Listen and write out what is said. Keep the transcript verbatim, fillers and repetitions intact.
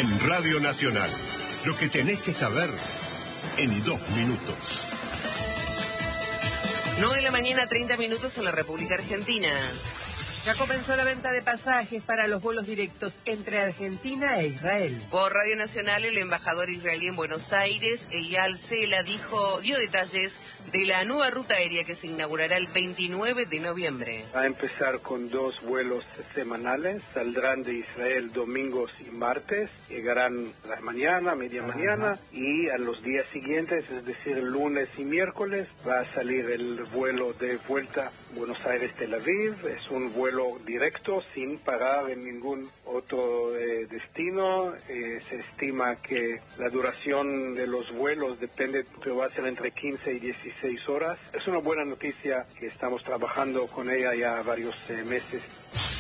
En Radio Nacional, lo que tenés que saber en dos minutos. nueve de la mañana, treinta minutos en la República Argentina. Ya comenzó la venta de pasajes para los vuelos directos entre Argentina e Israel. Por Radio Nacional, el embajador israelí en Buenos Aires, Eyal Sela, dijo, dio detalles de la nueva ruta aérea que se inaugurará el veintinueve de noviembre. Va a empezar con dos vuelos semanales, saldrán de Israel domingos y martes, llegarán a la mañana, media Ajá. mañana, y a los días siguientes, es decir, lunes y miércoles, va a salir el vuelo de vuelta Buenos Aires-Tel Aviv. Es un vuelo directo sin parar en ningún otro eh, destino. Eh, se estima que la duración de los vuelos depende, pero va a ser entre quince y dieciséis horas. Es una buena noticia que estamos trabajando con ella ya varios eh, meses.